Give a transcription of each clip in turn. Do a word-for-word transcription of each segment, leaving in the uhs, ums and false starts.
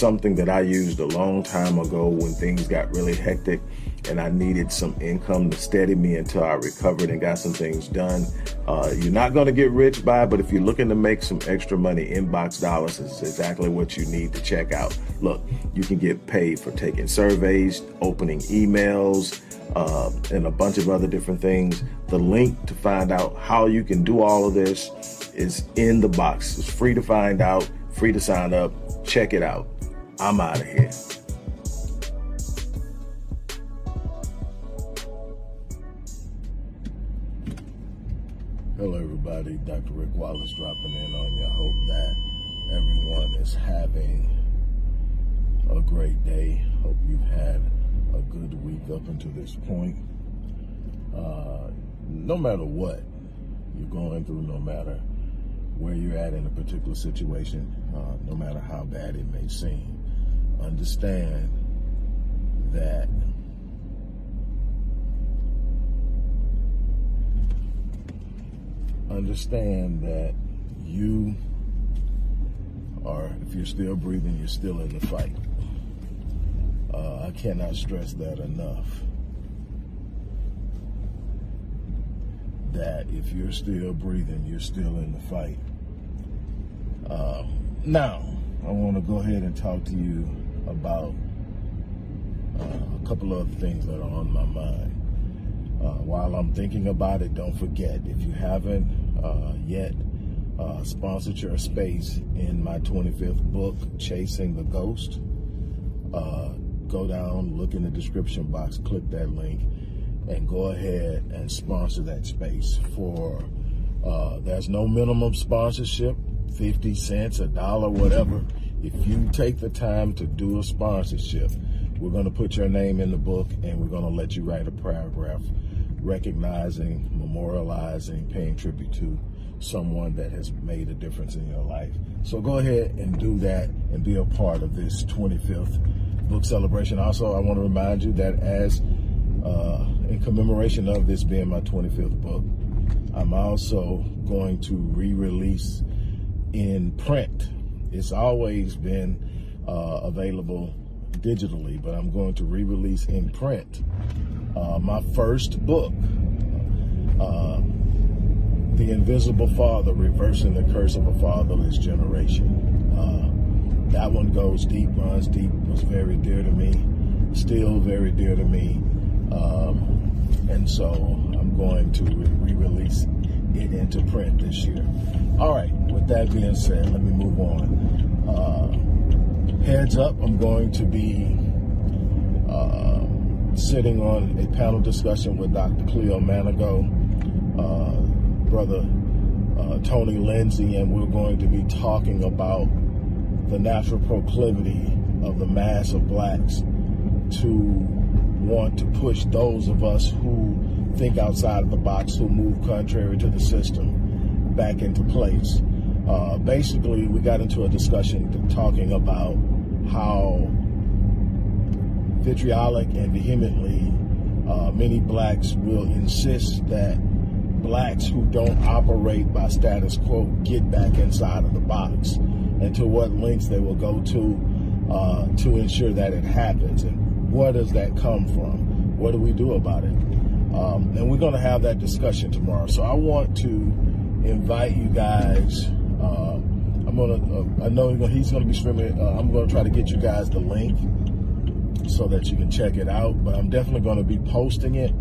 something that I used a long time ago when things got really hectic and I needed some income to steady me until I recovered and got some things done. Uh, you're not going to get rich by it, but if you're looking to make some extra money, Inbox Dollars is exactly what you need to check out. Look, you can get paid for taking surveys, opening emails, uh, and a bunch of other different things. The link to find out how you can do all of this is in the box. It's free to find out, free to sign up. Check it out. I'm out of here. Hello, everybody. Doctor Rick Wallace dropping in on you. I hope that everyone is having a great day. Hope you've had a good week up until this point. Uh, no matter what you're going through, no matter where you're at in a particular situation, uh, no matter how bad it may seem, understand that understand that you are, if you're still breathing, you're still in the fight. Uh, I cannot stress that enough. That if you're still breathing, you're still in the fight. Uh, now, I want to go ahead and talk to you about uh, a couple of things that are on my mind. Uh, while I'm thinking about it, don't forget, if you haven't uh, yet uh, sponsored your space in my twenty-fifth book, Chasing the Ghost, uh, go down, look in the description box, click that link, and go ahead and sponsor that space. For uh, there's no minimum sponsorship, fifty cents, a dollar, whatever. If you take the time to do a sponsorship, we're going to put your name in the book, and we're going to let you write a paragraph recognizing, memorializing, paying tribute to someone that has made a difference in your life. So go ahead and do that and be a part of this twenty-fifth book celebration. Also, I want to remind you that as uh, in commemoration of this being my twenty-fifth book, I'm also going to re-release in print. It's always been uh, available digitally, but I'm going to re-release in print uh, my first book, uh, The Invisible Father, Reversing the Curse of a Fatherless Generation. Uh, that one goes deep, runs deep, was very dear to me, still very dear to me. Um, and so I'm going to re-release it into print this year. All right, with that being said, let me move on. Uh, heads up, I'm going to be uh, sitting on a panel discussion with Doctor Cleo Manigo, uh, Brother uh, Tony Lindsay, and we're going to be talking about the natural proclivity of the mass of blacks to want to push those of us who think outside of the box, who move contrary to the system, back into place. Uh, basically, we got into a discussion talking about how vitriolic and vehemently uh, many blacks will insist that blacks who don't operate by status quo get back inside of the box, and to what lengths they will go to uh, to ensure that it happens. And where does that come from? What do we do about it? Um, and we're going to have that discussion tomorrow. So I want to invite you guys. Uh, I'm going to, uh, I know he's going to be streaming. Uh, I'm going to try to get you guys the link so that you can check it out. But I'm definitely going to be posting it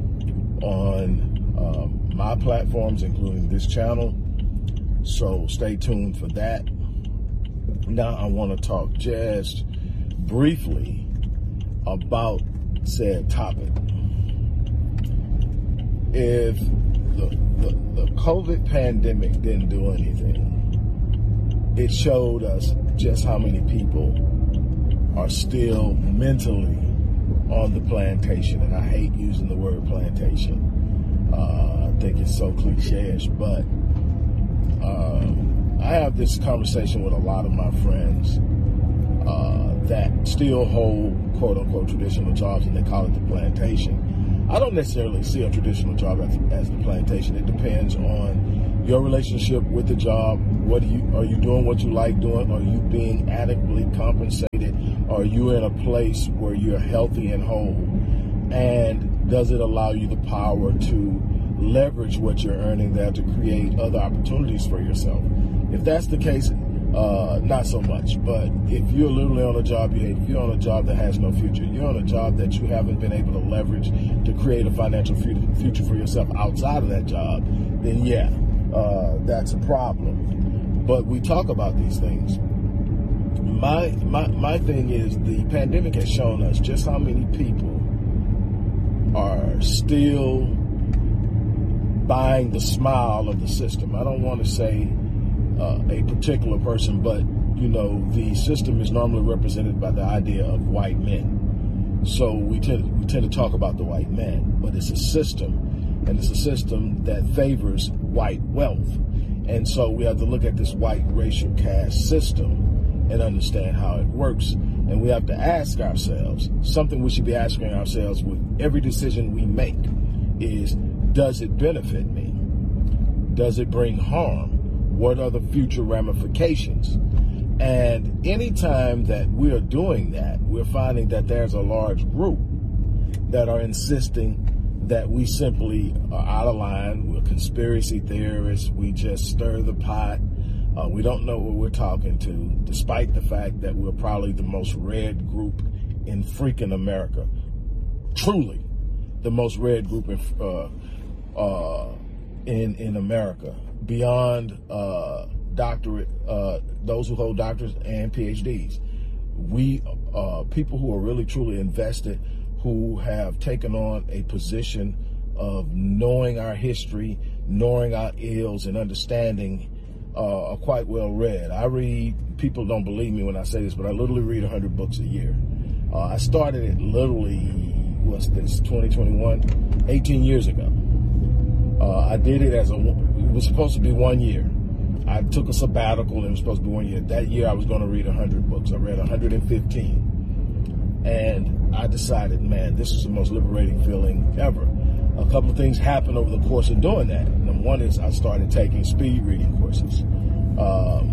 on um, my platforms, including this channel. So stay tuned for that. Now I want to talk just briefly about said topic. If the, the, the COVID pandemic didn't do anything, it showed us just how many people are still mentally on the plantation. And I hate using the word plantation. Uh, I think it's so cliche-ish, but um, I have this conversation with a lot of my friends uh, that still hold quote-unquote traditional jobs, and they call it the plantation. I don't necessarily see a traditional job as, as the plantation. It depends on your relationship with the job. What do you, are you doing what you like doing? Are you being adequately compensated? Are you in a place where you're healthy and whole? And does it allow you the power to leverage what you're earning there to create other opportunities for yourself? If that's the case, uh, not so much. But if you're literally on a job you hate, if you're on a job that has no future, you're on a job that you haven't been able to leverage to create a financial future for yourself outside of that job, then yeah, uh, that's a problem. But we talk about these things. My, my, my thing is, the pandemic has shown us just how many people are still buying the smile of the system. I don't want to say uh, a particular person, but, you know, the system is normally represented by the idea of white men. So we tend, we tend to talk about the white man, but it's a system, and it's a system that favors white wealth. And so we have to look at this white racial caste system and understand how it works. And we have to ask ourselves, something we should be asking ourselves with every decision we make is, does it benefit me? Does it bring harm? What are the future ramifications? And anytime that we are doing that, we're finding that there's a large group that are insisting that we simply are out of line. We're conspiracy theorists. We just stir the pot. Uh, we don't know what we're talking to, despite the fact that we're probably the most read group in freaking America. Truly, the most read group in uh, uh, in, in America, beyond uh, doctorate, uh, those who hold doctorates and P H Ds. We, uh, people who are really truly invested, who have taken on a position of knowing our history, knowing our ills, and understanding, uh, are quite well read. I read, people don't believe me when I say this, but I literally read one hundred books a year. Uh, I started it literally, what's this, twenty twenty-one, eighteen years ago. Uh, I did it as a, it was supposed to be one year. I took a sabbatical and it was supposed to be one year. That year I was going to read one hundred books. I read one hundred fifteen. And I decided, man, this is the most liberating feeling ever. A couple of things happened over the course of doing that. Number one is I started taking speed reading courses. Um,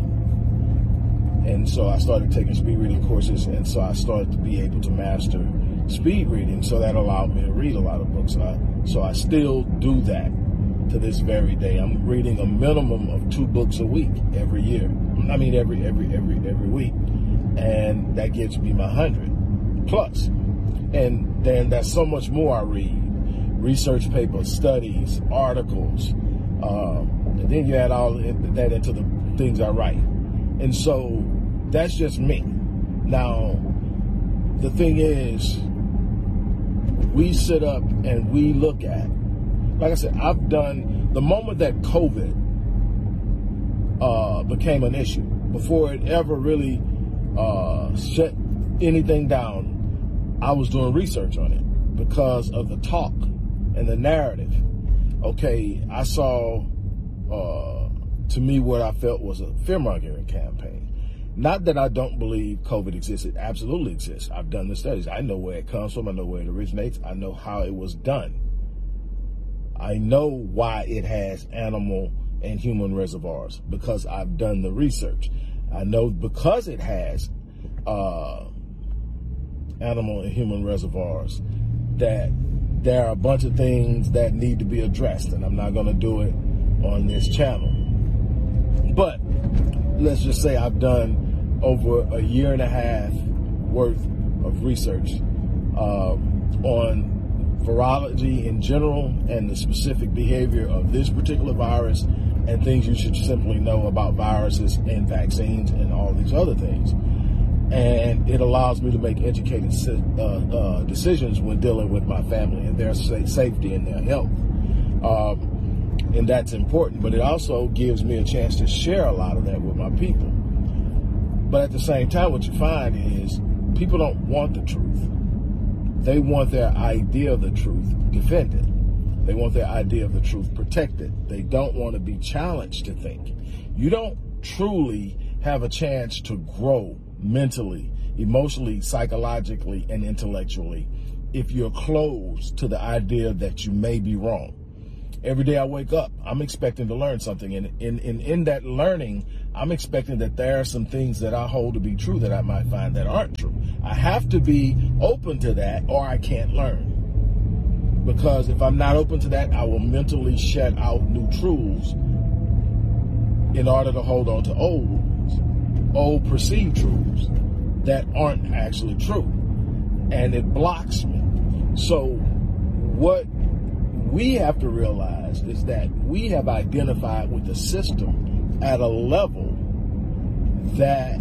and so I started taking speed reading courses, and so I started to be able to master speed reading, so that allowed me to read a lot of books. I, so I still do that to this very day. I'm reading a minimum of two books a week every year. I mean, every, every, every, every week. And that gives me my hundred plus. And then there's so much more I read. Research papers, studies, articles. Um, and then you add all that into the things I write. And so that's just me. Now, the thing is, we sit up and we look at, like I said, I've done, the moment that COVID uh, became an issue, before it ever really uh, shut anything down, I was doing research on it because of the talk and the narrative. Okay, I saw, uh, to me, what I felt was a fear-mongering campaign. Not that I don't believe COVID exists. It absolutely exists. I've done the studies. I know where it comes from. I know where it originates. I know how it was done. I know why it has animal and human reservoirs, because I've done the research. I know because it has uh, animal and human reservoirs that there are a bunch of things that need to be addressed, and I'm not going to do it on this channel. But let's just say I've done over a year and a half worth of research uh, on virology in general and the specific behavior of this particular virus and things you should simply know about viruses and vaccines and all these other things. And it allows me to make educated uh, uh, decisions when dealing with my family and their safety and their health. Um, and that's important, but it also gives me a chance to share a lot of that with my people. But at the same time, what you find is people don't want the truth. They want their idea of the truth defended. They want their idea of the truth protected. They don't want to be challenged to think. You don't truly have a chance to grow mentally, emotionally, psychologically, and intellectually if you're closed to the idea that you may be wrong. Every day I wake up, I'm expecting to learn something. And in, in, in that learning, I'm expecting that there are some things that I hold to be true that I might find that aren't true. I have to be open to that or I can't learn. Because if I'm not open to that, I will mentally shut out new truths in order to hold on to old, old perceived truths that aren't actually true. And it blocks me. So what we have to realize is that we have identified with the system at a level that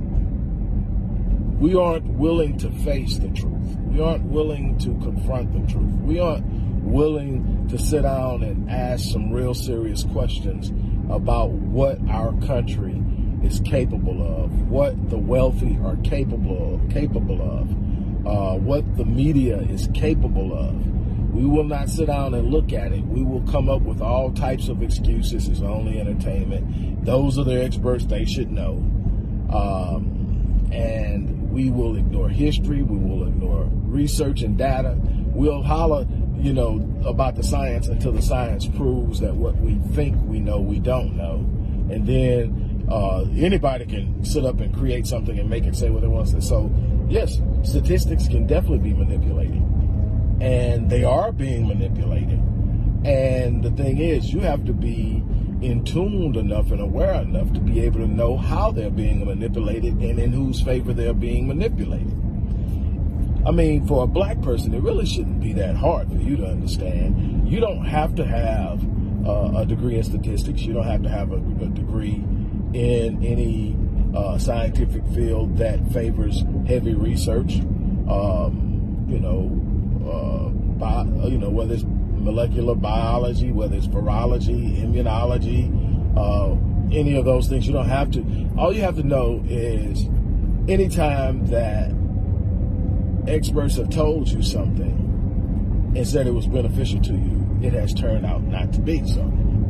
we aren't willing to face the truth. We aren't willing to confront the truth. We aren't willing to sit down and ask some real serious questions about what our country is capable of, what the wealthy are capable of, capable of, uh, what the media is capable of. We will not sit down and look at it. We will come up with all types of excuses. It's only entertainment. Those are the experts. They should know. Um, and we will ignore history. We will ignore research and data. We'll holler, you know, about the science until the science proves that what we think we know, we don't know. And then uh, anybody can sit up and create something and make it say what it wants to. So, yes, statistics can definitely be manipulated. And they are being manipulated. And the thing is, you have to be in tuned enough and aware enough to be able to know how they're being manipulated and in whose favor they're being manipulated. I mean, for a black person, it really shouldn't be that hard for you to understand. You don't have to have uh, a degree in statistics. You don't have to have a, a degree in any uh, scientific field that favors heavy research. Um, you know, Uh, bi you know, whether it's molecular biology, whether it's virology, immunology, uh, any of those things, you don't have to. All you have to know is anytime that experts have told you something and said it was beneficial to you, it has turned out not to be so.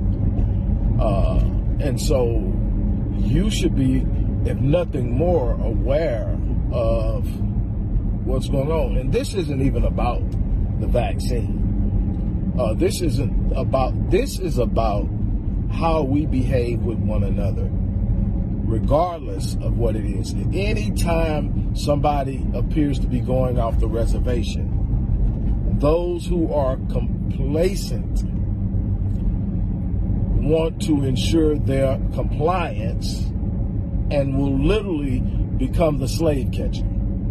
Uh, and so you should be, if nothing more, aware of what's going on. And this isn't even about the vaccine. Uh, this isn't about, this is about how we behave with one another, regardless of what it is. Anytime somebody appears to be going off the reservation, those who are complacent want to ensure their compliance and will literally become the slave catcher.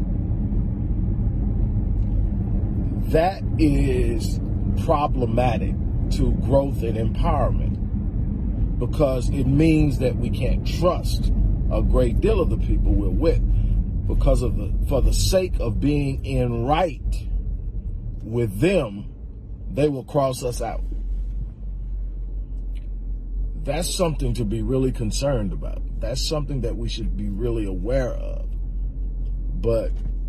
That is problematic to growth and empowerment because it means that we can't trust a great deal of the people we're with because of the, for the sake of being in right with them, they will cross us out. That's something to be really concerned about. That's something that we should be really aware of. But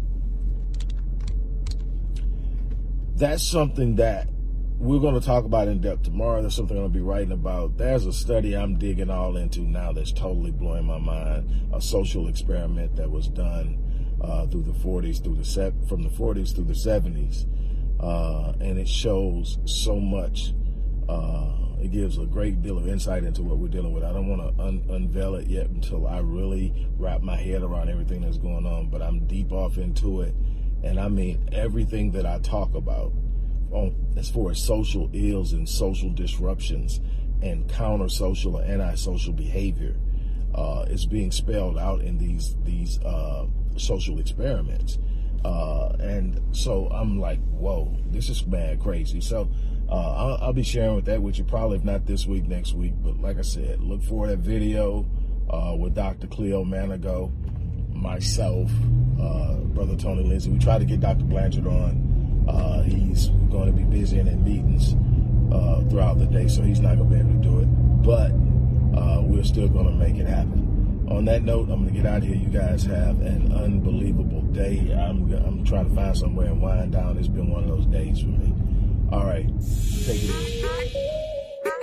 that's something that we're going to talk about in depth tomorrow. That's something I'm going to be writing about. There's a study I'm digging all into now that's totally blowing my mind. A social experiment that was done uh, through the forties, through the se from the forties through the seventies, uh, and it shows so much. Uh, it gives a great deal of insight into what we're dealing with. I don't want to un unveil it yet until I really wrap my head around everything that's going on. But I'm deep off into it. And I mean, everything that I talk about on, as far as social ills and social disruptions and counter-social or anti-social behavior uh, is being spelled out in these these uh, social experiments. Uh, and so I'm like, whoa, this is mad crazy. So uh, I'll, I'll be sharing with that with you probably, if not this week, next week. But like I said, look for that video uh, with Doctor Cleo Manigo, myself, uh, Brother Tony Lindsay. We tried to get Doctor Blanchard on. Uh, he's going to be busy and in meetings uh, throughout the day, so he's not going to be able to do it. But uh, we're still going to make it happen. On that note, I'm going to get out of here. You guys have an unbelievable day. I'm, I'm trying to find somewhere and wind down. It's been one of those days for me. All right. Take it easy.